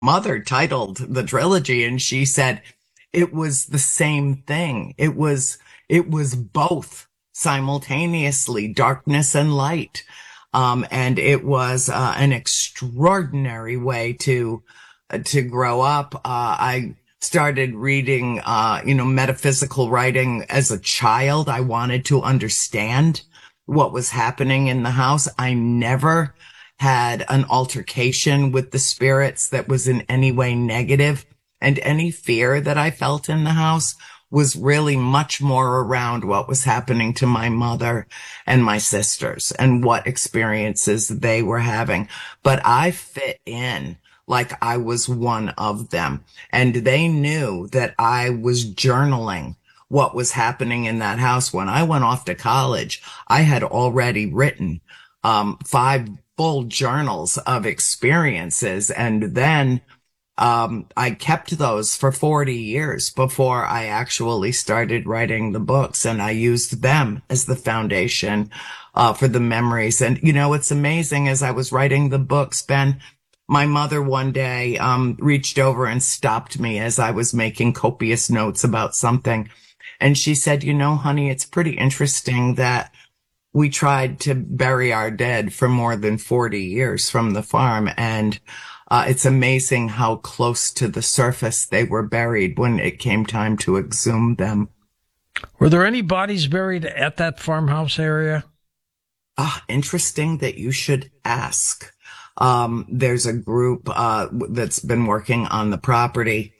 mother titled the trilogy, and she said it was the same thing. It was both simultaneously, darkness and light. And it was an extraordinary way to grow up. I started reading, metaphysical writing as a child. I wanted to understand what was happening in the house. I never had an altercation with the spirits that was in any way negative, and any fear that I felt in the house was really much more around what was happening to my mother and my sisters and what experiences they were having. But I fit in like I was one of them. And they knew that I was journaling what was happening in that house. When I went off to college, I had already written, 5 full journals of experiences. And then I kept those for 40 years before I actually started writing the books, and I used them as the foundation for the memories. And, it's amazing, as I was writing the books, Ben, my mother one day reached over and stopped me as I was making copious notes about something. And she said, honey, it's pretty interesting that we tried to bury our dead for more than 40 years from the farm. And it's amazing how close to the surface they were buried when it came time to exhume them. Were there any bodies buried at that farmhouse area? Interesting that you should ask. There's a group that's been working on the property.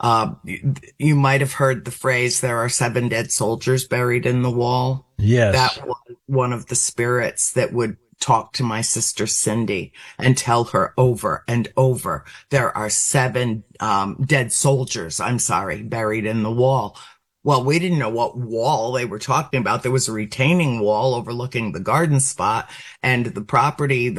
You might have heard the phrase, there are 7 dead soldiers buried in the wall. Yes. That was one of the spirits that would talk to my sister Cindy and tell her over and over, there are 7 dead soldiers, buried in the wall. Well, we didn't know what wall they were talking about. There was a retaining wall overlooking the garden spot, and the property,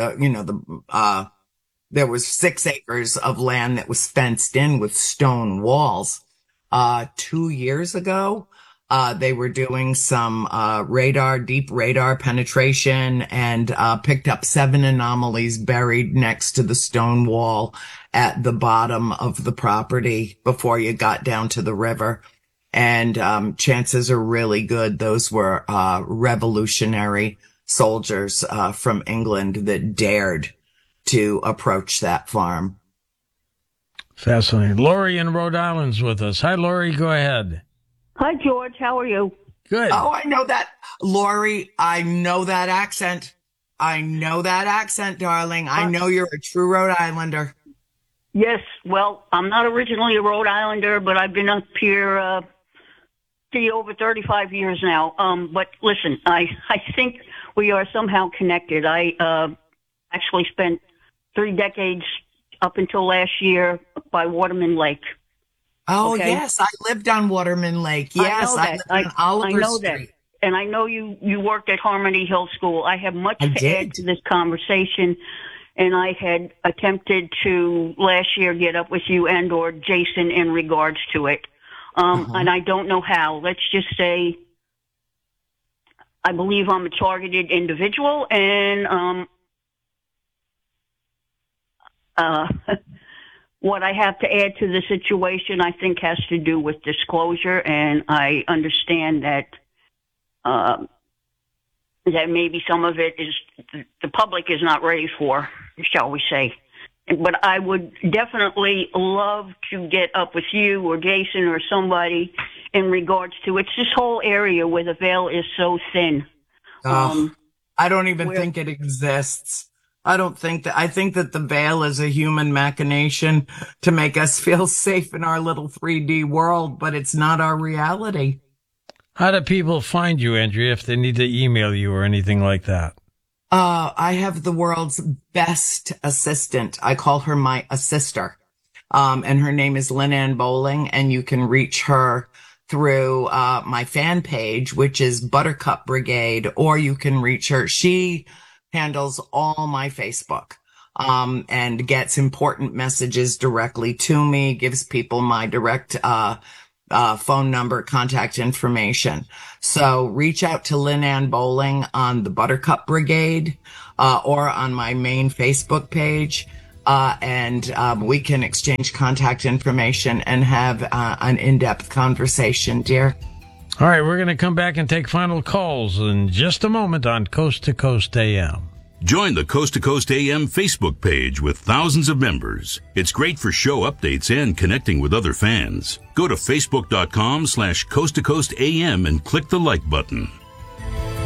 there was 6 acres of land that was fenced in with stone walls. 2 years ago, they were doing some deep radar penetration, and picked up 7 anomalies buried next to the stone wall at the bottom of the property before you got down to the river. And chances are really good those were revolutionary soldiers from England that dared to approach that farm. Fascinating. Lori in Rhode Island's with us. Hi, Lori. Go ahead. Hi, George. How are you? Good. Oh, I know that. Lori, I know that accent. Darling. I know you're a true Rhode Islander. Yes. Well, I'm not originally a Rhode Islander, but I've been up here over 35 years now. But listen, I think we are somehow connected. I actually spent 3 decades up until last year by Waterman Lake. Oh, okay? Yes. I lived on Waterman Lake. Yes. I lived on Oliver I know Street. that. And I know you worked at Harmony Hill School. I have much to add to this conversation. And I had attempted to last year get up with you and or Jason in regards to it. And I don't know how. Let's just say I believe I'm a targeted individual, and what I have to add to the situation, I think, has to do with disclosure, and I understand that that maybe some of it is the public is not ready for, shall we say. But I would definitely love to get up with you or Jason or somebody in regards to it's this whole area where the veil is so thin. I don't even think it exists. I think that the veil is a human machination to make us feel safe in our little 3D world, but it's not our reality. How do people find you, Andrea, if they need to email you or anything like that? I have the world's best assistant. I call her my assister. And her name is Lynn Ann Bowling, and you can reach her through, my fan page, which is Buttercup Brigade, or you can reach her. She handles all my Facebook, and gets important messages directly to me, gives people my direct, phone number, contact information. So reach out to Lynn Ann Bowling on the Buttercup Brigade, or on my main Facebook page. and we can exchange contact information and have an in-depth conversation, dear. All right, we're going to come back and take final calls in just a moment on Coast to Coast AM. Join the Coast to Coast AM Facebook page with thousands of members. It's great for show updates and connecting with other fans. Go to facebook.com/Coast to Coast AM and click the like button.